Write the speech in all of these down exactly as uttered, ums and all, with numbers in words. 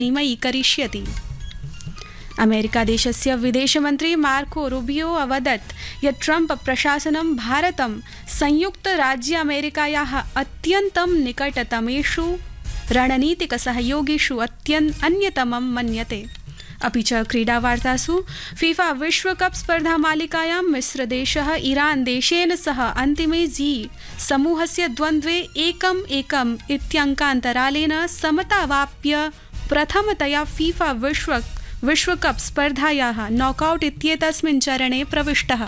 विनिमयं करिष्यति। अमेरिकादेशस्य विदेशमन्त्री मार्को रूबियो अवदत् यत् ट्रम्प प्रशासनं भारतं संयुक्तराज्य अमेरिकायाः अत्यन्तं निकटतमेषु रणनीतिकसहयोगिषु अत्यन् अन्यतमं मन्यते। अपि च क्रीडावार्तासु फीफा विश्वकप स्पर्धामालिकायां मिस्रदेशः ईरान देशेन सह अन्तिमे जी समूहस्य द्वन्द्वे एकम् एकम् इत्यङ्कान्तरालेन समतावाप्य प्रथमतया फीफा विश्व विश्वकप स्पर्धायाः नॉकआउट इत्येतस्मिन् चरणे प्रविष्टः।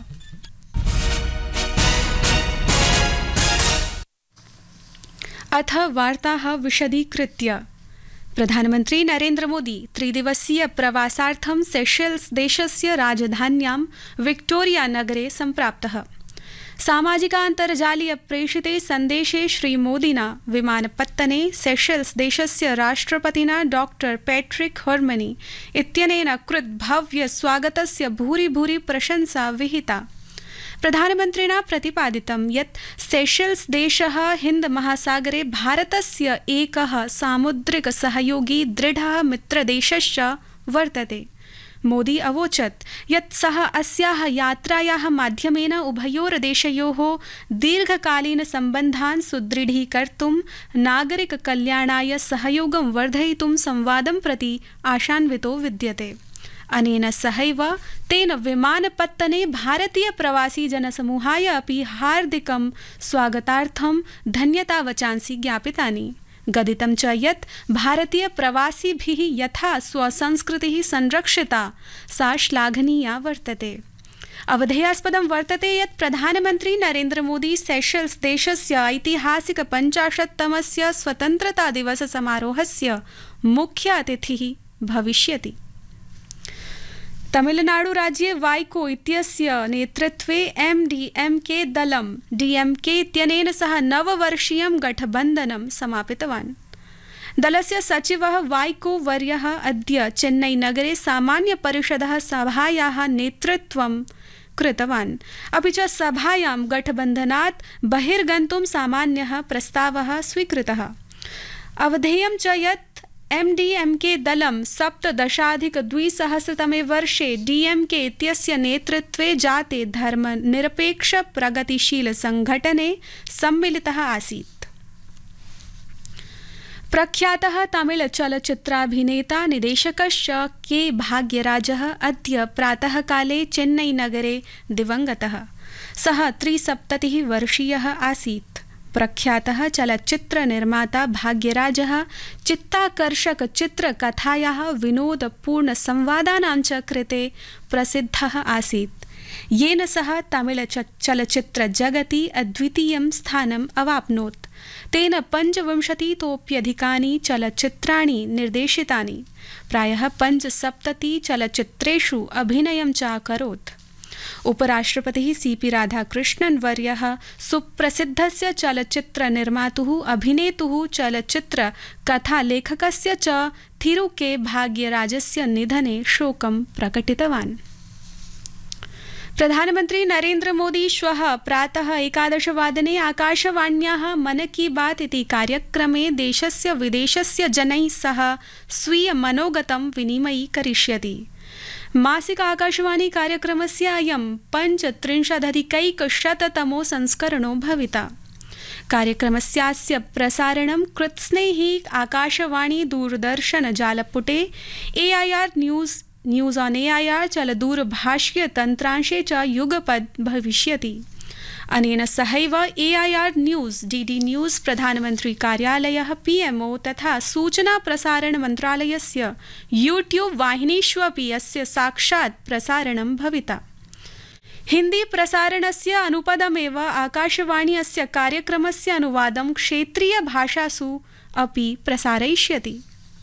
अथ वार्ताः विशदीकृत्य। प्रधानमन्त्री नरेन्द्र मोदी त्रिदिवसीय प्रवासार्थं सेशेल्स देशस्य राजधान्यां विक्टोरिया नगरे सम्प्राप्तः। सामाजिकान्तर्जालीय प्रेषिते सन्देशे श्रीमोदिना विमानपत्तने सेशेल्स देशस्य राष्ट्रपतिना डॉक्टर पैट्रिक हर्मनी इत्यनेन कृत भव्य स्वागतस्य भूरि भूरि प्रशंसा विहिता। प्रधानमन्त्रिणा प्रतिपादितं यत् सेशेल्स देशः हिन्द महासागरे भारतस्य एकः सामुद्रिक सहयोगी दृढः मित्रदेशश्च वर्तते। मोदी अवोचत् यत् सः अस्याः यात्रायाः माध्यमेन उभयोर्देशयोः दीर्घकालीन सम्बन्धान् सुदृढीकर्तुं नागरिककल्याणाय सहयोगं वर्धयितुं संवादं प्रति आशान्वितो विद्यते। अनेन सहैव तेन विमानपत्तने भारतीय प्रवासी जनसमूहाय अपि हार्दिकं स्वागतार्थं धन्यतावचांसि ज्ञापितानि। गदितं च यत् भारतीय प्रवासिभिः यथा स्वसंस्कृतिः संरक्षिता सा श्लाघनीया वर्तते। अवधेयास्पदं वर्तते यत् प्रधानमन्त्री नरेन्द्र मोदी सेशेल्स देशस्य ऐतिहासिक पञ्चाशत्तमस्य स्वतन्त्रता दिवस समारोहस्य मुख्य अतिथिः भविष्यति। तमिलनाडुराज्ये वाइको इत्यस्य नेतृत्वे एम डी एम के दलं डी एम के इत्यनेन सह नववर्षीयं गठबन्धनं समापितवान्। दलस्य सचिवः वाइको वर्यः अद्य चेन्नईनगरे सामान्यपरिषदः सभायाः नेतृत्वं कृतवान्। अपि च सभायां गठबन्धनात् बहिर्गन्तुं सामान्यः प्रस्तावः स्वीकृतः। अवधेयं च यत् एम डी एम के दलं सप्तदशाधिकद्विसहस्रतमे वर्षे डी एम के इत्यस्य नेतृत्वे जाते धर्मनिरपेक्ष प्रगतिशील संघटने सम्मिलितः आसीत्। प्रख्यातः तमिल चलच्चित्राभिनेता निदेशकश्च के भाग्यराजः अद्य प्रातःकाले चेन्नईनगरे दिवङ्गतः। सः त्रिसप्ततिः वर्षीयः आसीत्। प्रख्यातः चलच्चित्रनिर्माता भाग्यराजः चित्ताकर्षक चित्रकथायाः विनोदपूर्ण संवादानां च कृते प्रसिद्धः आसीत्, येन सः तमिल चलच्चित्रजगति अद्वितीयं स्थानम् अवाप्नोत्। तेन पञ्चविंशतितोप्यधिकानि चलच्चित्राणि निर्देशितानि। प्रायः पञ्चसप्तति चलच्चित्रेषु अभिनयं च अकरोत्। उपराष्ट्रपतिः सी पी राधाकृष्णन् वर्यः सुप्रसिद्धस्य चलच्चित्रनिर्मातुः अभिनेतुः चलच्चित्र कथालेखकस्य च थिरु के भाग्यराजस्य निधने शोकं प्रकटितवान्। प्रधानमन्त्री नरेन्द्र मोदी श्वः प्रातः एकादशवादने आकाशवाण्याः मन की बात इति कार्यक्रमे देशस्य विदेशस्य जनैः सह स्वीयमनोगतं विनिमयी करिष्यति। मासिक आकाशवाणी कार्यक्रमस्य अयं पञ्चत्रिंशदधिकैकशततमो संस्करणो भविता। कार्यक्रमस्यास्य प्रसारणं कृत्स्नैः आकाशवाणी दूरदर्शन जालपुटे ए I R news news on A I R चलदूरभाषीय तन्त्रांशे च युगपद् भविष्यति। अनेन सहैव ए I R news, D D news, प्रधानमन्त्री कार्यालयः, पी एम ओ तथा सूचना प्रसारण मन्त्रालयस्य यूट्यूब वाहिनीषु अपि अस्य साक्षात् प्रसारणं भविता। हिंदी प्रसारणस्य अनुपदमेव आकाशवाणी अस्य कार्यक्रमस्य अनुवादं क्षेत्रीय भाषासु अपि प्रसारयिष्यति।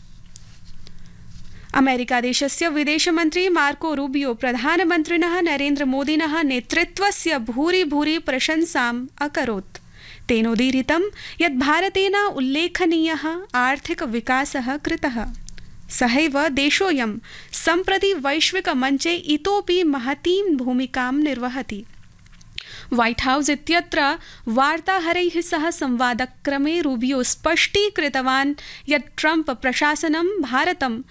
अमेरिकादेशस्य विदेशमन्त्री मार्को रूबियो प्रधानमन्त्रिणः नरेन्द्र मोदिनः नेतृत्वस्य भूरि भूरि प्रशंसाम् अकरोत्। तेनोदीरितं यत् भारतेन उल्लेखनीयः आर्थिक विकासः कृतः। सहैव देशोऽयं सम्प्रति वैश्विकमञ्चे इतोपि महतीं भूमिकां निर्वहति। व्हाइट हाउस इत्यत्र वार्ताहरैः सह संवादक्रमे रूबियो स्पष्टीकृतवान् यत् ट्रम्प प्रशासनं भारतं